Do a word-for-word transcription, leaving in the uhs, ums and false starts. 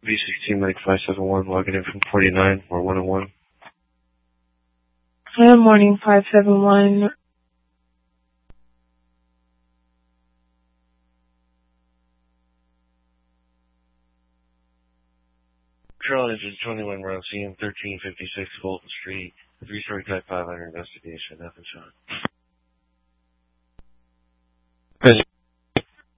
B sixteen Mike five seven one, logging in from forty-nine or one oh one. Good morning, five seven one. Control engine twenty-one Route C M thirteen fifty-six Fulton Street, three-story type five under investigation, nothing shot.